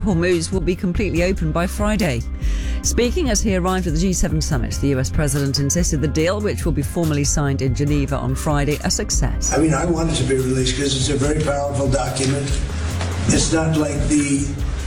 Hormuz will be completely open by Friday. Speaking as he arrived at the G7 summit, the US president insisted the deal, which will be formally signed in Geneva on Friday, a success. I want it to be released because it's a very powerful document. It's not like the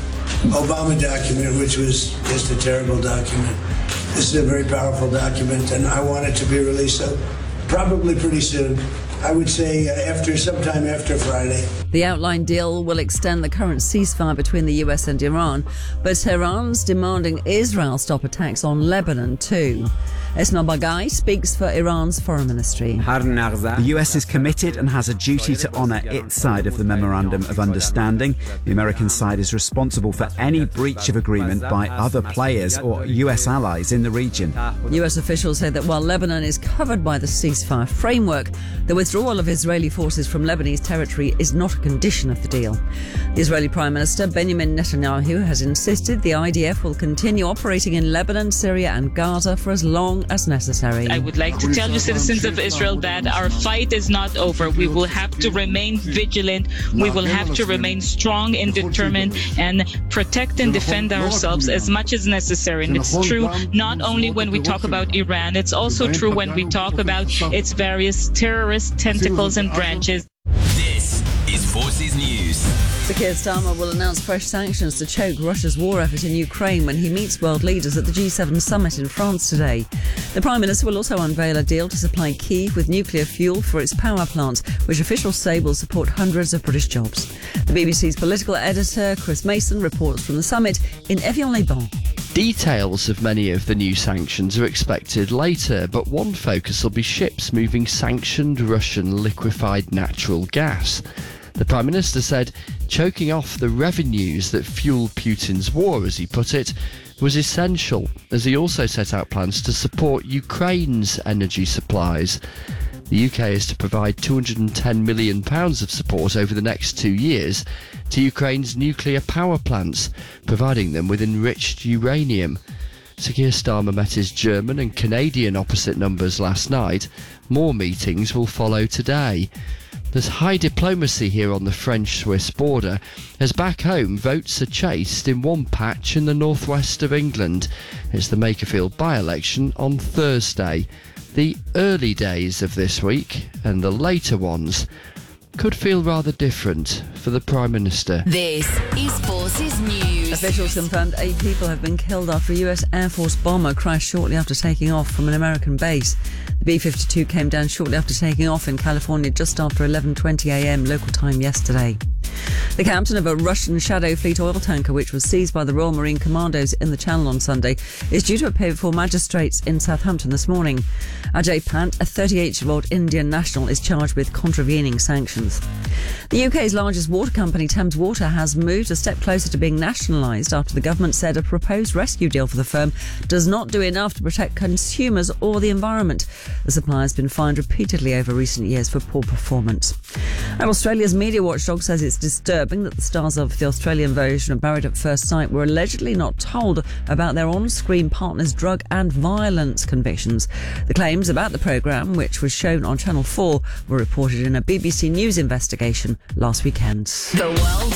Obama document, which was just a terrible document. This is a very powerful document, and I want it to be released probably pretty soon. I would say sometime after Friday. The outline deal will extend the current ceasefire between the US and Iran, but Tehran's demanding Israel stop attacks on Lebanon too. Esmail Baghai speaks for Iran's foreign ministry. The US is committed and has a duty to honour its side of the Memorandum of Understanding. The American side is responsible for any breach of agreement by other players or US allies in the region. US officials say that while Lebanon is covered by the ceasefire framework, the withdrawal of Israeli forces from Lebanese territory is not a condition of the deal. The Israeli Prime Minister Benjamin Netanyahu has insisted the IDF will continue operating in Lebanon, Syria and Gaza for as long as necessary. I would like to tell you, citizens of Israel, that our fight is not over. We will have to remain vigilant. We will have to remain strong and determined and protect and defend ourselves as much as necessary. And it's true not only when we talk about Iran, it's also true when we talk about its various terrorist tentacles and branches. This is Forces News. Sir Keir Starmer will announce fresh sanctions to choke Russia's war effort in Ukraine when he meets world leaders at the G7 summit in France today. The Prime Minister will also unveil a deal to supply Kyiv with nuclear fuel for its power plant, which officials say will support hundreds of British jobs. The BBC's political editor, Chris Mason, reports from the summit in Evian-les-Bains. Details of many of the new sanctions are expected later, but one focus will be ships moving sanctioned Russian liquefied natural gas. The Prime Minister said choking off the revenues that fuel Putin's war, as he put it, was essential, as he also set out plans to support Ukraine's energy supplies. The UK is to provide £210 million of support over the next 2 years to Ukraine's nuclear power plants, providing them with enriched uranium. Sir Keir Starmer met his German and Canadian opposite numbers last night. More meetings will follow today. There's high diplomacy here on the French-Swiss border, as back home votes are chased in one patch in the northwest of England. It's the Makerfield by-election on Thursday. The early days of this week, and the later ones, could feel rather different for the Prime Minister. This is Forces News. Officials confirmed 8 people have been killed after a US Air Force bomber crashed shortly after taking off from an American base. The B-52 came down shortly after taking off in California just after 11:20 a.m. local time yesterday. The captain of a Russian Shadow Fleet oil tanker, which was seized by the Royal Marine Commandos in the Channel on Sunday, is due to appear before magistrates in Southampton this morning. Ajay Pant, a 38-year-old Indian national, is charged with contravening sanctions. The UK's largest water company, Thames Water, has moved a step closer to being nationalised after the government said a proposed rescue deal for the firm does not do enough to protect consumers or the environment. The supplier has been fined repeatedly over recent years for poor performance. And Australia's media watchdog says it's disturbing that the stars of the Australian version of Married at First Sight were allegedly not told about their on-screen partner's drug and violence convictions. The claims about the programme, which was shown on Channel 4, were reported in a BBC News investigation last weekend. The World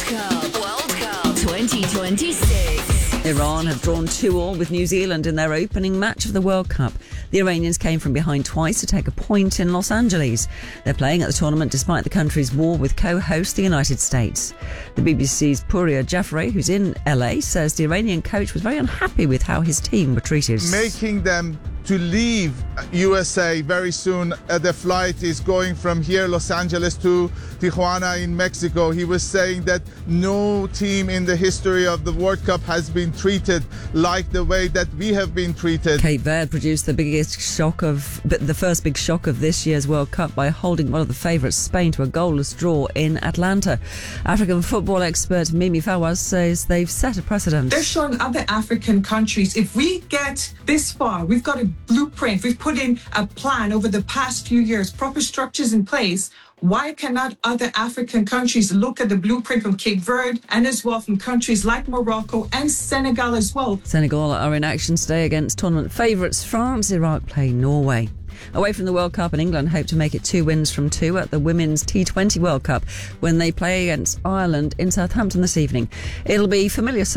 Cup 2026. Iran have drawn 2-2 with New Zealand in their opening match of the World Cup. The Iranians came from behind twice to take a point in Los Angeles. They're playing at the tournament despite the country's war with co-host the United States. The BBC's Pouria Jaffrey, who's in LA, says the Iranian coach was very unhappy with how his team were treated. Making them to leave USA very soon. The flight is going from here, Los Angeles, to Tijuana in Mexico. He was saying that no team in the history of the World Cup has been treated like the way that we have been treated. Cape Verde produced the first big shock of this year's World Cup by holding one of the favourites, Spain, to a goalless draw in Atlanta. African football expert Mimi Fawaz says they've set a precedent. They're showing other African countries, if we get this far, we've got a blueprint, we've put in a plan over the past few years, proper structures in place. Why cannot other African countries look at the blueprint from Cape Verde and as well from countries like Morocco and Senegal as well? Senegal are in action today against tournament favourites France. Iraq play Norway. Away from the World Cup, and England hope to make it 2 wins from 2 at the Women's T20 World Cup when they play against Ireland in Southampton this evening. It'll be familiar